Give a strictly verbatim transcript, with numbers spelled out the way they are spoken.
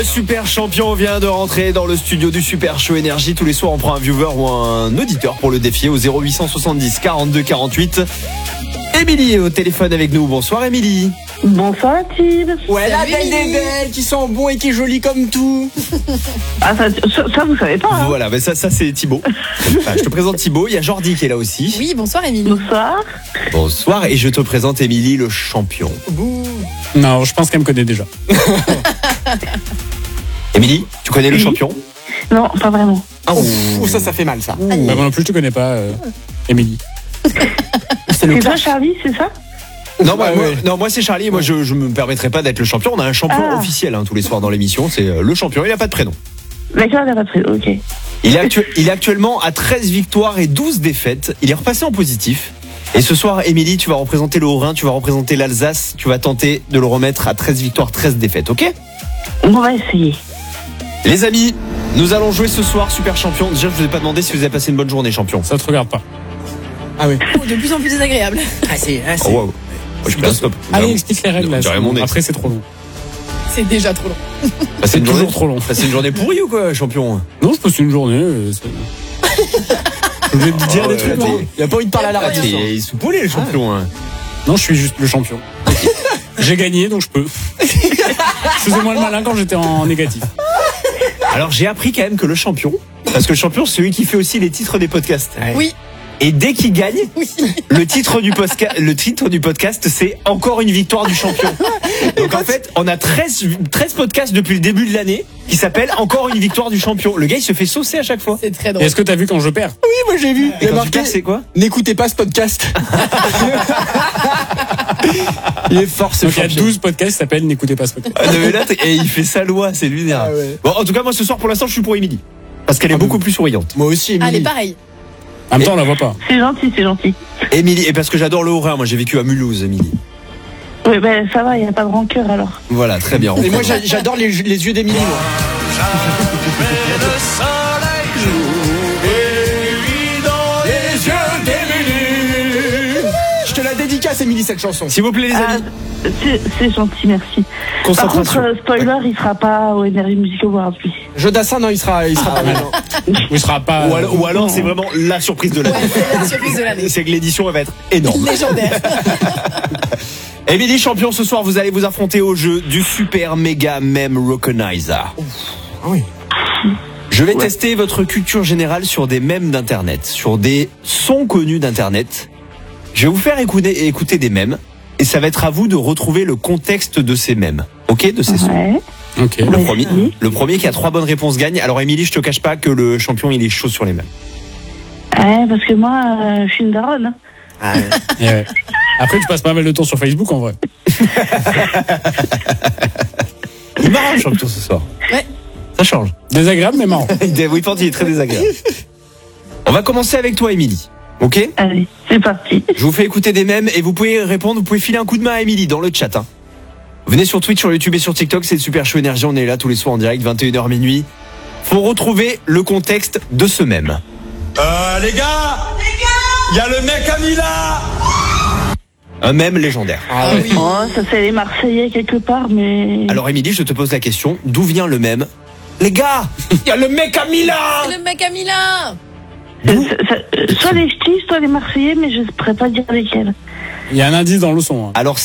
Super champion vient de rentrer dans le studio du Super Show Énergie. Tous les soirs, on prend un viewer ou un auditeur pour le défier au zéro huit cent soixante-dix quarante-deux quarante-huit. Émilie est au téléphone avec nous. Bonsoir Émilie. Bonsoir Tib. Ouais, la belle des belles, qui sent bon et qui est jolie comme tout. Ah ça, ça, ça vous savez pas hein. Voilà, mais ça, ça c'est Thibaut. Enfin, je te présente Thibaut, il y a Jordi qui est là aussi. Oui, bonsoir Émilie. Bonsoir. Bonsoir, et je te présente Émilie le champion. Bouh. Non, je pense qu'elle me connaît déjà. Émilie, tu connais le Oui. champion? Non, pas vraiment. Ah, Ouh, ça, ça fait mal, ça. Bah, moi non plus, je te connais pas, euh, Émilie. C'est le C'est toi clash. Charlie, c'est ça? Non, moi, Ouais, moi- ouais. non, moi c'est Charlie. Moi, je, je me permettrai pas d'être le champion. On a un champion Ah. officiel hein, tous les soirs dans l'émission. C'est euh, le champion. Il a pas de prénom. D'accord, il a pas de prénom, ok. Il est, actu- il est actuellement à treize victoires et douze défaites. Il est repassé en positif. Et ce soir, Émilie, tu vas représenter le Haut-Rhin, tu vas représenter l'Alsace. Tu vas tenter de le remettre à treize victoires, treize défaites. Ok? On va essayer. Les amis, nous allons jouer ce soir Super Champion. Déjà, je vous ai pas demandé si vous avez passé une bonne journée, champion. Ça te regarde pas. Ah oui. Oh, de plus en plus désagréable. Ah, c'est. Ah, Oh, c'est- wow. Moi, je fais un stop. Allez, explique les règles là. J'aurais mon ex. Après, c'est trop long. C'est déjà trop long. Passer une toujours journée- trop long. passer une journée pourrie ou quoi, champion? Non, je passe une journée. euh, c'est- Je vais te dire Oh, des ouais, trucs. là, non t'es- Il a pas envie de parler à la Ah, radio. t'es- il est sous-poulé, le champion. hein. Non, je suis juste le champion. J'ai gagné, donc je peux. Je faisais moins le malin quand j'étais en négatif. Alors, j'ai appris quand même que le champion, parce que le champion, c'est celui qui fait aussi les titres des podcasts. Oui, Et dès qu'il gagne, oui. le titre du podcast, le titre du podcast, c'est encore une victoire du champion. Donc en fait, on a treize, treize podcasts depuis le début de l'année qui s'appellent encore une victoire du champion. Le gars, il se fait saucer à chaque fois. C'est très Et drôle. est-ce que t'as vu quand je perds? Oui, moi j'ai vu. Et Il a quand tu marqué. perds, c'est quoi? N'écoutez pas ce podcast. Il est fort, ce Donc il y a champion. douze podcasts qui s'appellent N'écoutez pas ce podcast. Ah, non, mais là, t'es- et il fait sa loi, c'est lunaire. Ah ouais. Bon, en tout cas, moi ce soir, pour l'instant, je suis pour Émilie. Parce qu'elle est Ah beaucoup bon. plus souriante. Moi aussi, Émilie. Allez, pareil. En même temps, on la voit pas. C'est gentil, c'est gentil. Émilie, et parce que j'adore le Haut-Rhin, moi j'ai vécu à Mulhouse, Émilie. Oui, ben ça va, il n'y a pas de rancœur alors. Voilà, très bien. Et moi, j'a- j'adore les, les yeux d'Émilie, moi. Les yeux d'Émilie. Je te la dédicace, Émilie, cette chanson. S'il vous plaît, les Ah, amis, c'est c'est gentil, merci. Par contre, concentration. euh, spoiler, il sera pas au Energy Music Awards, lui. Jodassin, non, il sera, il sera pas mal. Ou il sera pas. Ou alors, ou alors, c'est vraiment la surprise de l'année. Ouais, c'est la surprise de l'année. C'est que l'édition elle va être énorme. Légendaire. Émilie champion, ce soir vous allez vous affronter au jeu du Super Mega Meme Recognizer. Ah oui. Je vais Ouais. tester votre culture générale sur des mèmes d'internet, sur des sons connus d'internet. Je vais vous faire écouter, écouter des mèmes et ça va être à vous de retrouver le contexte de ces mèmes. Ok, de ces sons. Ouais. Ok. Le Merci. premier, le premier qui a trois bonnes réponses gagne. Alors Émilie, je te cache pas que le champion il est chaud sur les mèmes. Ouais, parce que moi, euh, je suis une daronne. hein. Ah, Et ouais. Après, tu passes pas mal de temps sur Facebook en vrai. il est marrant le champion ce soir. Ouais. Ça change. Désagréable, mais marrant. Oui, il est très désagréable. On va commencer avec toi Émilie. Ok? Allez, c'est parti. Je vous fais écouter des mèmes et vous pouvez répondre, vous pouvez filer un coup de main à Émilie dans le chat. Hein. Venez sur Twitch, sur YouTube et sur TikTok, c'est le Super Show Énergie, on est là tous les soirs en direct, vingt et une heures minuit. Faut retrouver le contexte de ce mème. Euh, les gars Il y a le mec à Mila. Un mème légendaire. Ah oui. Oh, ça c'est les Marseillais quelque part, mais... Alors Émilie, je te pose la question, d'où vient le mème? Les gars, il y a le mec à Mila. Le mec à Milan. Ça- ça- euh, soit les ch'tis, soit les Marseillais, mais je ne pourrais pas dire lesquels. Il y a un indice dans le son. hein. Alors